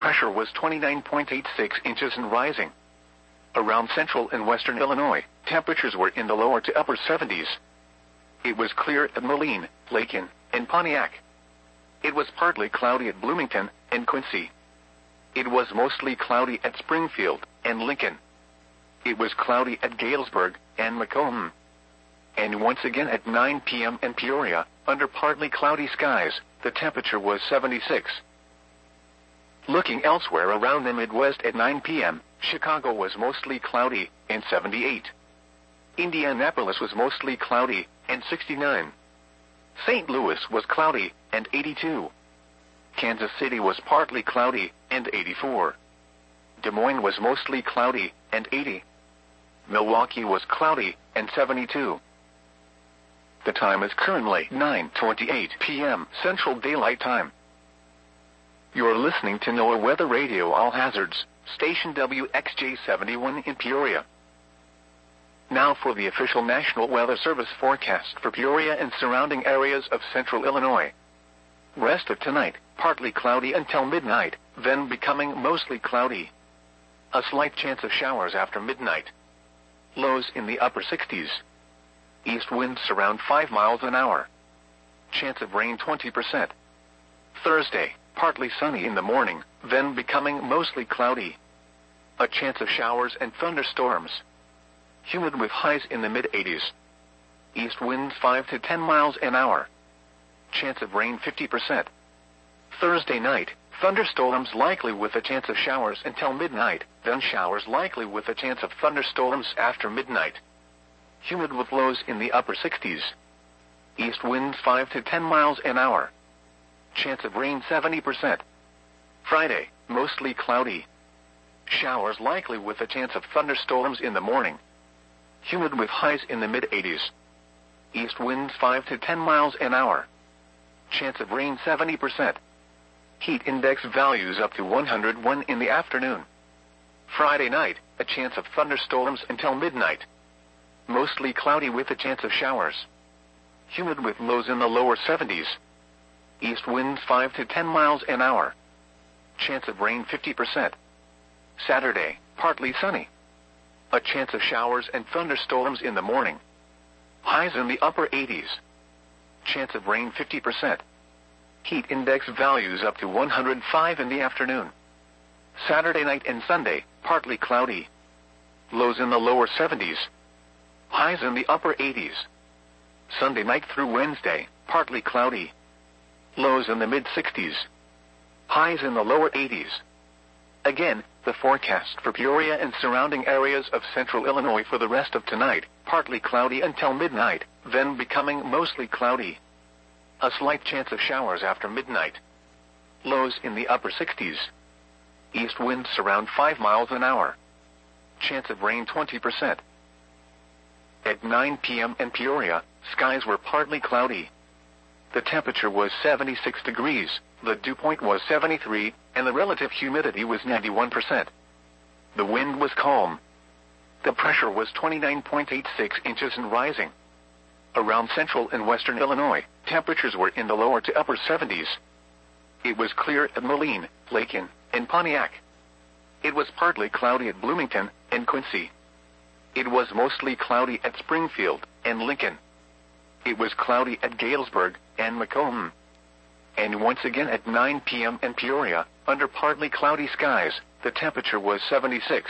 Pressure was 29.86 inches and rising. Around central and western Illinois, temperatures were in the lower to upper 70s. It was clear at Moline, Lakin, and Pontiac. It was partly cloudy at Bloomington and Quincy. It was mostly cloudy at Springfield and Lincoln. It was cloudy at Galesburg and Macomb. And once again at 9 p.m. in Peoria, under partly cloudy skies, the temperature was 76. Looking elsewhere around the Midwest at 9 p.m., Chicago was mostly cloudy and 78. Indianapolis was mostly cloudy and 69. St. Louis was cloudy and 82. Kansas City was partly cloudy and 84. Des Moines was mostly cloudy and 80. Milwaukee was cloudy and 72. The time is currently 9:28 p.m. Central Daylight Time. You're listening to NOAA Weather Radio All Hazards, station WXJ71 in Peoria. Now for the official National Weather Service forecast for Peoria and surrounding areas of central Illinois. Rest of tonight, partly cloudy until midnight, then becoming mostly cloudy. A slight chance of showers after midnight. Lows in the upper 60s. East winds around 5 miles an hour. Chance of rain 20%. Thursday, partly sunny in the morning, then becoming mostly cloudy. A chance of showers and thunderstorms. Humid with highs in the mid-80s. East winds 5 to 10 miles an hour. Chance of rain 50%. Thursday night, thunderstorms likely with a chance of showers until midnight, then showers likely with a chance of thunderstorms after midnight. Humid with lows in the upper 60s. East winds 5 to 10 miles an hour. Chance of rain 70%. Friday, mostly cloudy. Showers likely with a chance of thunderstorms in the morning. Humid with highs in the mid-80s. East winds 5 to 10 miles an hour. Chance of rain 70%. Heat index values up to 101 in the afternoon. Friday night, a chance of thunderstorms until midnight. Mostly cloudy with a chance of showers. Humid with lows in the lower 70s. East winds 5 to 10 miles an hour. Chance of rain 50%. Saturday, partly sunny. A chance of showers and thunderstorms in the morning. Highs in the upper 80s. Chance of rain 50%. Heat index values up to 105 in the afternoon. Saturday night and Sunday, partly cloudy. Lows in the lower 70s. Highs in the upper 80s. Sunday night through Wednesday, partly cloudy. Lows in the mid-60s. Highs in the lower 80s. Again, the forecast for Peoria and surrounding areas of central Illinois for the rest of tonight, partly cloudy until midnight, then becoming mostly cloudy. A slight chance of showers after midnight. Lows in the upper 60s. East winds around 5 miles an hour. Chance of rain 20%. At 9 p.m. in Peoria, skies were partly cloudy. The temperature was 76 degrees, the dew point was 73, and the relative humidity was 91%. The wind was calm. The pressure was 29.86 inches and rising. Around central and western Illinois, temperatures were in the lower to upper 70s. It was clear at Moline, Lakin, and Pontiac. It was partly cloudy at Bloomington and Quincy. It was mostly cloudy at Springfield and Lincoln. It was cloudy at Galesburg and Macomb. And once again at 9 p.m. in Peoria, under partly cloudy skies, the temperature was 76.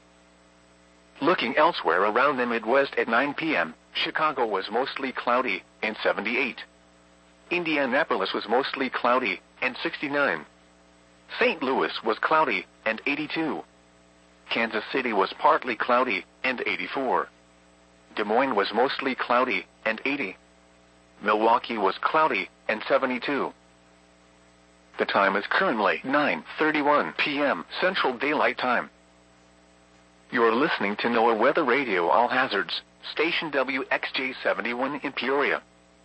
Looking elsewhere around the Midwest at 9 p.m., Chicago was mostly cloudy and 78. Indianapolis was mostly cloudy and 69. St. Louis was cloudy and 82. Kansas City was partly cloudy and 84. Des Moines was mostly cloudy and 80. Milwaukee was cloudy and 72. The time is currently 9:31 p.m. Central Daylight Time. You're listening to NOAA Weather Radio All Hazards, station WXJ71 in Peoria.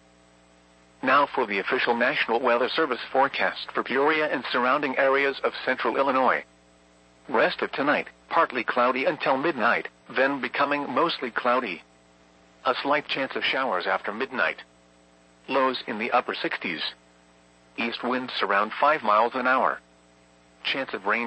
Now for the official National Weather Service forecast for Peoria and surrounding areas of central Illinois. Rest of tonight, partly cloudy until midnight, then becoming mostly cloudy. A slight chance of showers after midnight. Lows in the upper 60s. East winds around 5 miles an hour. Chance of rain